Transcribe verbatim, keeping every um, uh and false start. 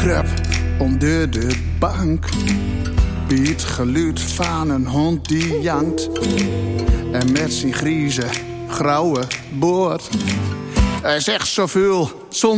krap onder de bank. Piet geluid van een hond die jankt. En met zijn grieze, grauwe boord. Hij zegt zoveel zonder